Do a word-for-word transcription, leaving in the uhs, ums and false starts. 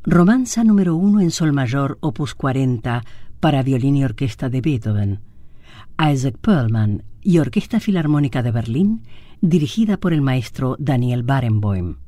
Romanza número uno en sol mayor, opus cuarenta, para violín y orquesta de Beethoven. Isaac Perlman y Orquesta Filarmónica de Berlín, dirigida por el maestro Daniel Barenboim.